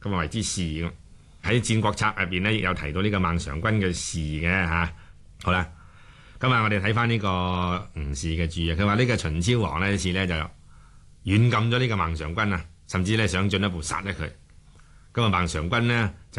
咁啊為之事咁。喺《戰國策》入邊咧，亦有提到呢個孟嘗君嘅事嘅嚇。好啦，今日我哋睇翻呢個吳氏嘅注啊，佢話呢個秦昭王呢次咧就軟禁咗呢個孟嘗君啊，甚至咧想進一步殺咗佢。咁啊孟嘗君呢就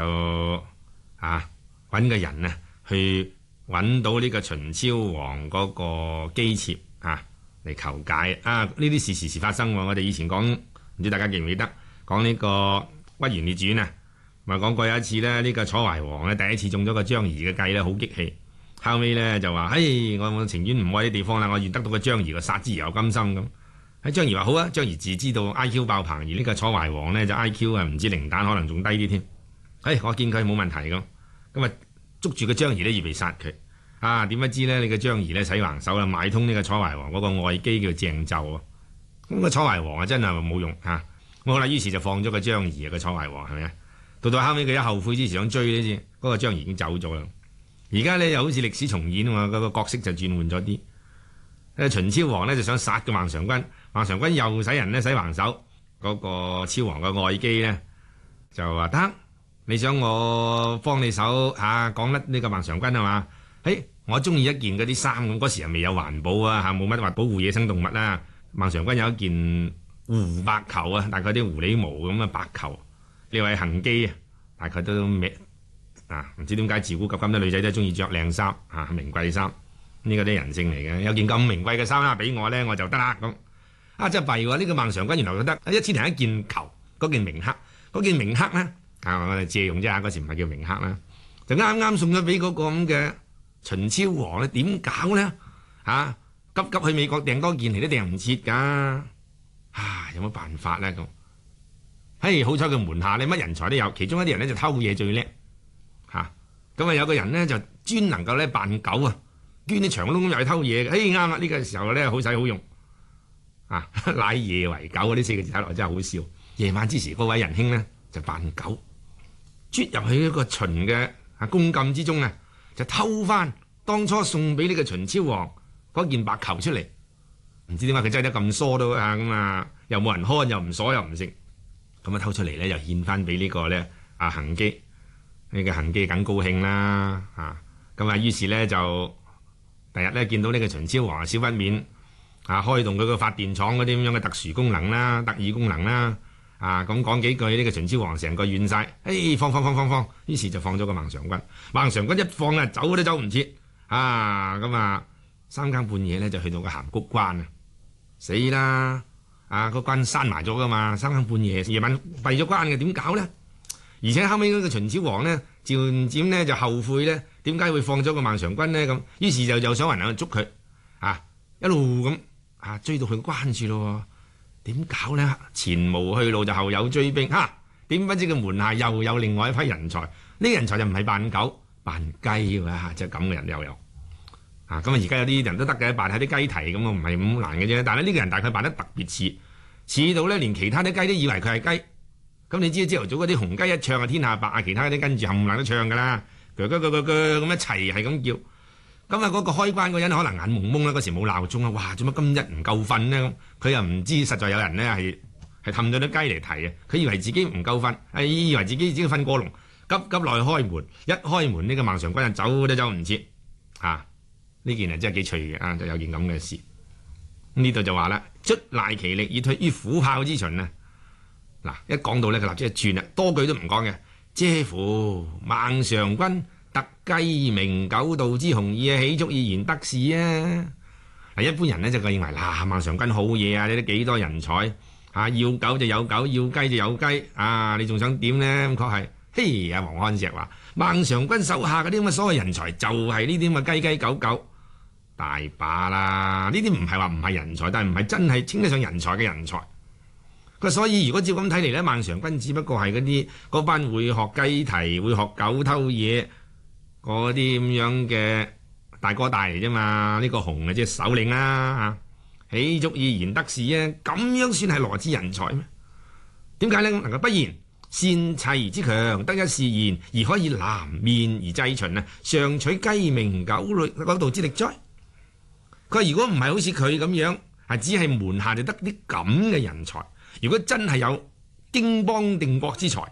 揾個人啊去揾到呢個秦昭王嗰個姬妾嚟求解啊！呢啲事時時發生喎。我哋以前講，唔知大家記唔記得講呢個《屈原列傳》啊？咪講過有一次咧，呢個楚懷王咧第一次中咗個張儀嘅計咧，好激氣。後尾咧就話：我情願唔愛啲地方啦，我願得到個張儀個殺之而後甘心咁。喺張儀話好啊，張儀自知道 I.Q. 爆棚，而呢個楚懷王呢就 I.Q. 啊唔知零蛋，可能仲低啲添。我見佢冇問題咁啊捉住個張儀咧預備殺佢。點不知咧你個張儀咧使橫手啦，買通呢個楚懷王嗰個外姬叫鄭袖啊。咁個楚懷王真係冇用嚇。好啦，於是就放咗個張儀個楚懷王係咪啊？到後尾佢一後悔之時想追呢次，嗰個張儀已經走咗啦。而家咧又好似歷史重演啊嘛，嗰個角色就轉換咗啲。秦昭王呢就想殺個孟嘗君，孟嘗君又使人咧使橫手，嗰個昭王嘅外姬呢就話得，你想我幫你手講甩呢個孟嘗君係嘛？我中意一件嗰啲衫咁，嗰時又未有環保冇乜話保護野生動物啦。孟嘗君有一件狐白裘啊，大概啲狐狸毛咁嘅白裘。呢位恒基大概都唔知點解自古及今啲女仔都中意着靚衫名貴衫，呢個啲人性嚟嘅。有件咁名貴嘅衫俾我咧，我就得啦咁。真係弊喎！呢個孟嘗君原來覺得1000人一件裘，嗰件明黑，嗰件明黑咧我哋借用啫嗰時唔係叫明黑啦，就啱啱送咗俾嗰個咁嘅秦昭王咧，點搞咧急急去美國訂多件嚟都訂唔切㗎，有乜辦法咧咁？好彩佢門下乜人才都有，其中一啲人咧就偷嘢最叻咁有個人呢，就專能夠咧扮狗捐啲牆窿咁入去偷嘢嘅。啱啦，呢個時候咧好使好用乃夜為狗呢4個字睇落真係好笑。夜晚之時嗰位仁兄呢，就扮狗啜入去一個秦嘅宮禁之中就偷翻當初送俾呢個秦昭王嗰件白裘出嚟。唔知點解佢擠得咁疏都又冇人看，又唔鎖又唔食。咁偷出嚟咧，又獻翻俾呢個咧恒基，呢個恒基梗高興啦咁於是咧就第日咧見到呢個秦昭王少不免開動佢個發電廠嗰啲咁樣嘅特殊功能啦、特異功能啦咁講幾句，呢個秦昭王成個軟晒，放，於是就放咗個孟嘗君。孟嘗君一放走都走唔切咁3更半夜咧就去到個函谷關死啦！個關閂埋咗噶嘛，3更半夜夜晚閉咗關嘅，點搞呢？而且後尾嗰個秦昭王呢，漸漸呢就後悔呢，點解會放咗個孟嘗君呢？咁於是就想人去捉佢一路咁追到佢關處咯。點搞呢？前無去路就後有追兵點不知佢門下又有另外一批人才，呢人才就唔係扮狗扮雞喎即係咁嘅人又有。咁而家有啲人都得嘅，扮下啲雞蹄咁唔係咁難嘅啫。但係呢個人大概扮得特別似到咧，連其他啲雞都以為佢係雞。咁你知朝頭早嗰啲紅雞一唱天下白其他嗰啲跟住冚唪唥都唱㗎啦，咁一齊係咁叫。咁嗰個開關嗰人可能眼蒙蒙啦，嗰時冇鬧鐘哇！做乜今日唔夠瞓呢？咁佢又唔知實在有人呢係氹咗啲雞嚟提佢以為自己唔夠瞓，以為自己瞓過籠，急急落去開門，一開門呢個孟嘗君就走都走唔切呢件真係幾趣嘅就有件咁嘅事。呢度就話啦，卒賴其力以退於虎豹之秦一講到呢，佢立即一轉多句都唔講嘅。嗟乎！孟嘗君特雞鳴狗盜之雄意豈足以言得是一般人呢就認為孟嘗君好嘢你都幾多人才要狗就有狗，要雞就有雞你仲想點呢？咁確係王漢石話孟嘗君手下嗰啲咁嘅所謂人才就係呢啲咁嘅雞雞狗狗。大把啦，呢啲唔係話唔係人才，但係唔係真係稱得上人才嘅人才。所以如果照咁睇嚟咧，孟嘗君只不過係嗰班會學雞啼、會學狗偷嘢嗰啲咁樣嘅大哥大嚟啫嘛。呢個雄即係首領啦豈足以言得是咁樣算係羅之人才咩？點解呢？能夠不然善齊之強，得一是言而可以南面而制秦尚取雞鳴狗盜之力哉？佢話如果唔係好似佢咁樣只係門下就得啲咁嘅人才，如果真係有經邦定國之才